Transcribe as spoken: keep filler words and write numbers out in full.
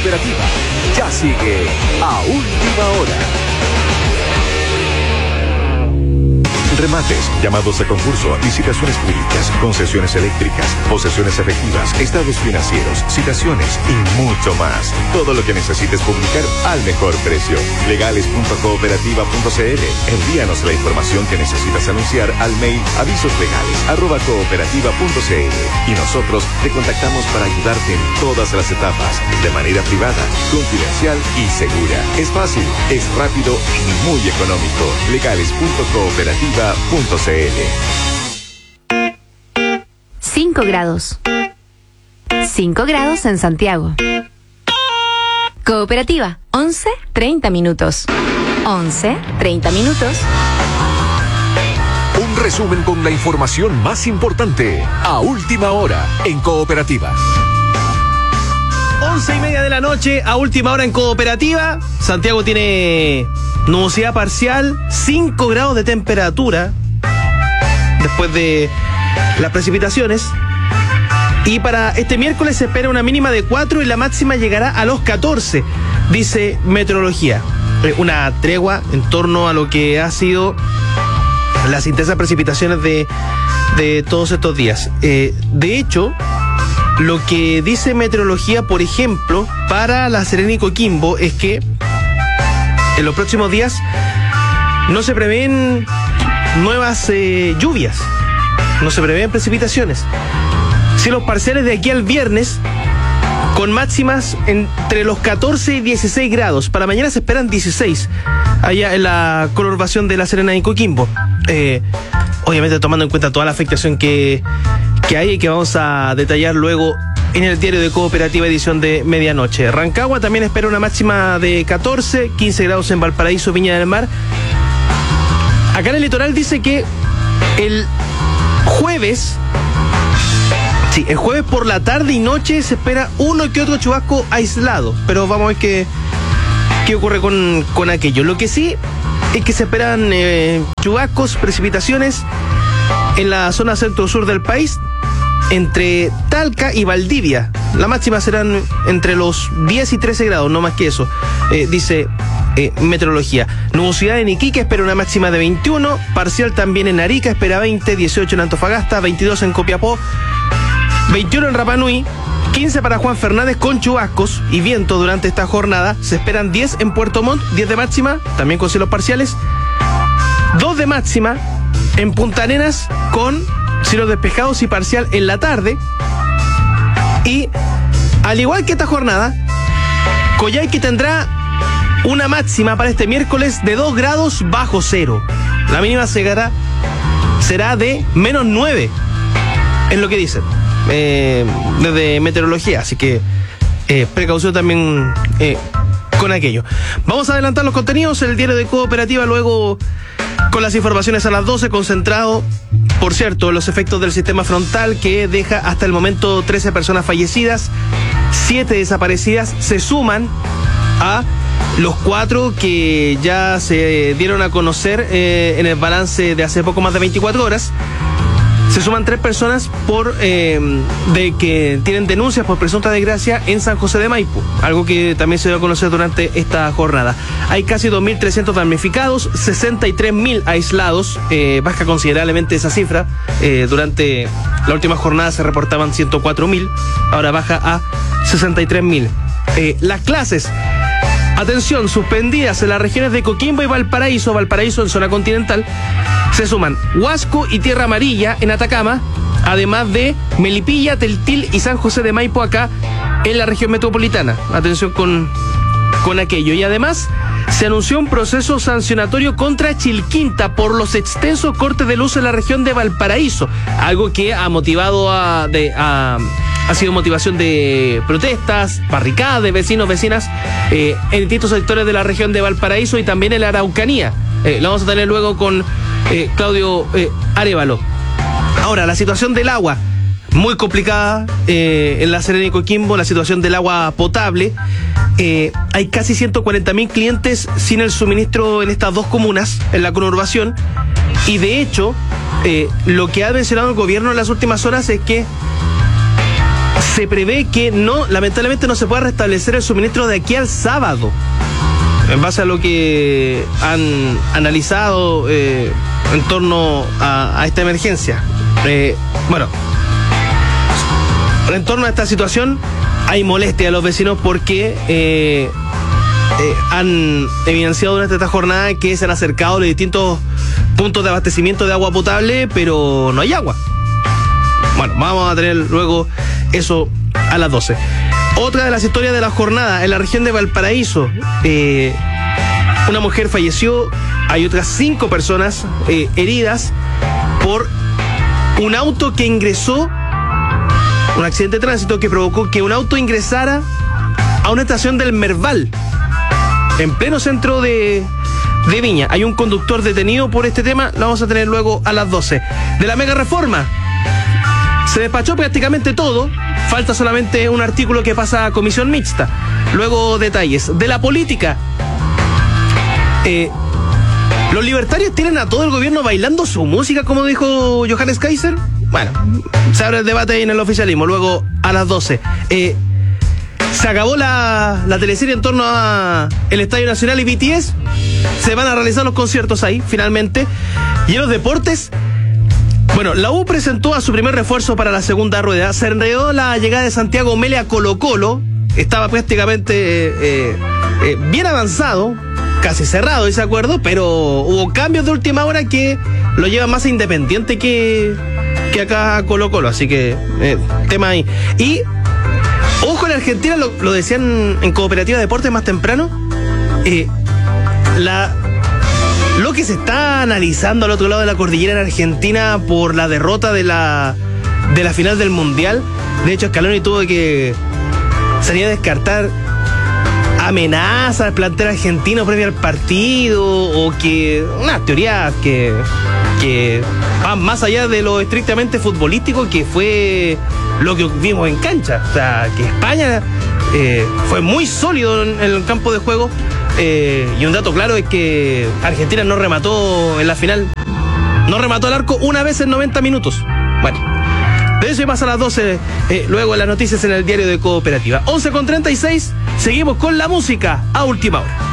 Cooperativa. Ya sigue A Última Hora. Remates, llamados a concurso, licitaciones públicas, concesiones eléctricas, posesiones efectivas, estados financieros, citaciones y mucho más. Todo lo que necesites publicar al mejor precio. legales punto cooperativa punto c l. Envíanos la información que necesitas anunciar al mail avisoslegales arroba cooperativa punto c l y nosotros te contactamos para ayudarte en todas las etapas, de manera privada, confidencial y segura. Es fácil, es rápido y muy económico. legales punto cooperativa punto c l. cinco grados. cinco grados en Santiago. Cooperativa, once treinta minutos. once treinta minutos. Un resumen con la información más importante. A Última Hora en Cooperativa. Once y media de la noche, a última hora en Cooperativa. Santiago tiene nubosidad parcial, cinco grados de temperatura después de las precipitaciones. Y para este miércoles se espera una mínima de cuatro y la máxima llegará a los catorce, dice Meteorología. Una tregua en torno a lo que ha sido las intensas precipitaciones de, de todos estos días. Eh, de hecho, lo que dice Meteorología, por ejemplo, para La Serena y Coquimbo, es que en los próximos días no se prevén nuevas eh, lluvias, no se prevén precipitaciones. Cielos parciales de aquí al viernes, con máximas entre los catorce y dieciséis grados. Para mañana se esperan dieciséis, allá en la conurbación de La Serena y Coquimbo. Eh, obviamente tomando en cuenta toda la afectación que, que hay y que vamos a detallar luego en el diario de Cooperativa, edición de medianoche. Rancagua también espera una máxima de catorce, quince grados en Valparaíso, Viña del Mar. Acá en el litoral dice que el jueves, sí, el jueves por la tarde y noche se espera uno que otro chubasco aislado, pero vamos a ver qué, qué ocurre con, con aquello. Lo que sí es que se esperan eh, chubascos, precipitaciones en la zona centro-sur del país, entre Talca y Valdivia. La máxima serán entre los diez y trece grados, no más que eso, eh, dice eh, Meteorología. Nubosidad en Iquique, espera una máxima de veintiuno, parcial también en Arica, espera veinte, dieciocho en Antofagasta, veintidós en Copiapó, veintiuno en Rapa Nui, quince para Juan Fernández con chubascos y viento durante esta jornada. Se esperan diez en Puerto Montt, diez de máxima, también con cielos parciales, dos de máxima en Punta Arenas con cielos despejados y parcial en la tarde. Y al igual que esta jornada, Coyhaique tendrá una máxima para este miércoles de dos grados bajo cero. La mínima será, será de menos nueve, es lo que dicen eh, desde Meteorología. Así que eh, precaución también eh, con aquello. Vamos a adelantar los contenidos en el diario de Cooperativa, luego con las informaciones a las doce, concentrado, por cierto, los efectos del sistema frontal que deja hasta el momento trece personas fallecidas, siete desaparecidas, se suman a los cuatro que ya se dieron a conocer eh, en el balance de hace poco más de veinticuatro horas. Se suman tres personas por eh, de que tienen denuncias por presunta desgracia en San José de Maipo, algo que también se dio a conocer durante esta jornada. Hay casi dos mil trescientos damnificados, sesenta y tres mil aislados, eh, baja considerablemente esa cifra. Eh, durante la última jornada se reportaban ciento cuatro mil, ahora baja a sesenta y tres mil. Eh, las clases, atención, suspendidas en las regiones de Coquimbo y Valparaíso, Valparaíso en zona continental. Se suman Huasco y Tierra Amarilla en Atacama, además de Melipilla, Teltil y San José de Maipo acá en la región metropolitana. Atención con, con aquello. Y además se anunció un proceso sancionatorio contra Chilquinta por los extensos cortes de luz en la región de Valparaíso, algo que ha motivado a... De, a Ha sido motivación de protestas, barricadas de vecinos, vecinas eh, en distintos sectores de la región de Valparaíso y también en la Araucanía. Eh, lo vamos a tener luego con eh, Claudio eh, Arévalo. Ahora, la situación del agua, muy complicada eh, en La Serena y Coquimbo, la situación del agua potable. Eh, hay casi ciento cuarenta mil clientes sin el suministro en estas dos comunas, en la conurbación. Y de hecho, eh, lo que ha mencionado el gobierno en las últimas horas es que se prevé que no, lamentablemente no se pueda restablecer el suministro de aquí al sábado, en base a lo que han analizado eh, en torno a, a esta emergencia. Eh, bueno, en torno a esta situación hay molestia de los vecinos porque eh, eh, han evidenciado durante esta jornada que se han acercado a los distintos puntos de abastecimiento de agua potable, pero no hay agua. Bueno, vamos a tener luego eso a las doce. Otra de las historias de la jornada, en la región de Valparaíso, eh, una mujer falleció, hay otras cinco personas eh, heridas por un auto que ingresó, un accidente de tránsito que provocó que un auto ingresara a una estación del Merval, en pleno centro de, de Viña. Hay un conductor detenido por este tema, lo vamos a tener luego a las doce. De la mega reforma, se despachó prácticamente todo, falta solamente un artículo que pasa a comisión mixta. Luego detalles. De la política, eh, los libertarios tienen a todo el gobierno bailando su música, como dijo Johannes Kaiser. Bueno, se abre el debate ahí en el oficialismo. Luego a las doce. Eh, se acabó la, la teleserie en torno a el Estadio Nacional y B T S. Se van a realizar los conciertos ahí, finalmente. Y en los deportes, bueno, la U presentó a su primer refuerzo para la segunda rueda. Se enredó la llegada de Santiago Mele a Colo Colo. Estaba prácticamente eh, eh, bien avanzado, casi cerrado ese acuerdo, pero hubo cambios de última hora que lo llevan más a Independiente que, que acá a Colo Colo. Así que, eh, tema ahí. Y, ojo, en Argentina, lo, lo decían en Cooperativa de Deportes más temprano, eh, la... lo que se está analizando al otro lado de la cordillera en Argentina por la derrota de la de la final del Mundial. De hecho, Scaloni tuvo que salir a descartar amenazas al plantel argentino previo al partido, o que unas teorías que, que van más allá de lo estrictamente futbolístico, que fue lo que vimos en cancha. O sea, que España eh, fue muy sólido en, en el campo de juego. Eh, y un dato claro es que Argentina no remató en la final, no remató al arco una vez en noventa minutos. Bueno, de eso pasa a las doce, eh, luego las noticias en el diario de Cooperativa. once con treinta y seis, seguimos con la música a última hora.